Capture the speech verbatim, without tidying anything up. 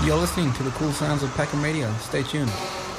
You're listening to the cool sounds of Peckham Radio. Stay tuned.